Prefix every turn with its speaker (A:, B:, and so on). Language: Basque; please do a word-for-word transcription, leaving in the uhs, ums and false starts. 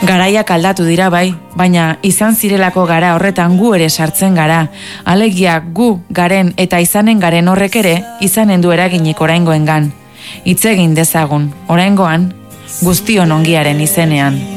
A: Garaiak aldatu dira bai, baina izan zirelako gara horretan gu ere sartzen gara. Alegia gu garen eta izanen garen horrek ere izanen du eraginik oraingoengan. Hitz egin dezagun, oraingoan, guztion ongiaren izenean.